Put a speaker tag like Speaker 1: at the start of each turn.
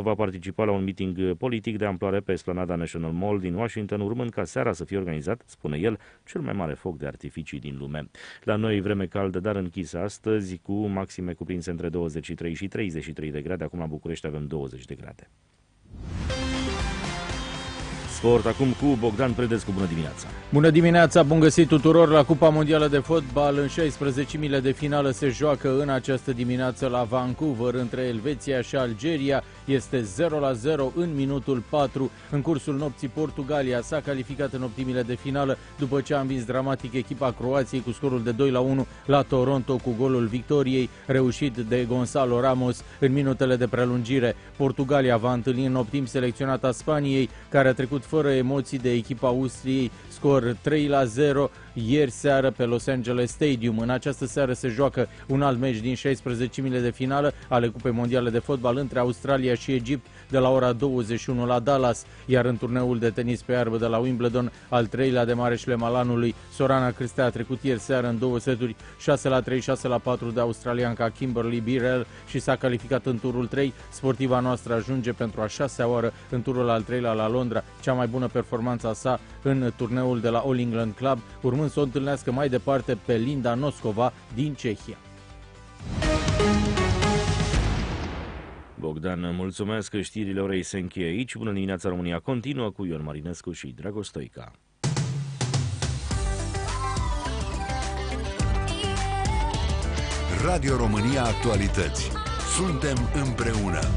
Speaker 1: va participa la un meeting politic de amploare pe esplanada National Mall din Washington, urmând ca seara să fie organizat, spune el, cel mai mare foc de artificii din lume. La noi vreme caldă, dar închisă astăzi, cu maxime cuprinse între 23 și 33 de grade. Acum la București avem 20 de grade. Sport acum cu Bogdan Predescu. Bună dimineața!
Speaker 2: Bună dimineața, bun găsit tuturor la Cupa Mondială de Fotbal. În 16.000 de finală se joacă în această dimineață la Vancouver între Elveția și Algeria. Este 0-0 în minutul 4. În cursul nopții, Portugalia s-a calificat în optimile de finală după ce a învins dramatic echipa Croației cu scorul de 2-1 la Toronto cu golul victoriei reușit de Gonzalo Ramos în minutele de prelungire. Portugalia va întâlni în optim selecționata Spaniei, care a trecut fără emoții de echipa Austriei, scor 3-0 ieri seară pe Los Angeles Stadium. În această seară se joacă un alt meci din 16.000 de finală ale Cupei Mondiale de Fotbal între Australia și Egipt de la ora 21 la Dallas, iar în turneul de tenis pe iarbă de la Wimbledon, al treilea de mare șlem al anului, Sorana Cîrstea a trecut ieri seară în două seturi 6-3, 6-4 de australianca Kimberly Birrell și s-a calificat în turul 3. Sportiva noastră ajunge pentru a 6-a oară în turul al treilea la Londra, cea mai bună performanță a sa în turneul de la All England Club, urmând să o întâlnească mai departe pe Linda Noskova din Cehia.
Speaker 1: Bogdan, mulțumesc. Știrile orei se încheie aici. Bună dimineața, România continuă cu Ion Marinescu și Dragoș Stoica.
Speaker 3: Radio România Actualități. Suntem împreună.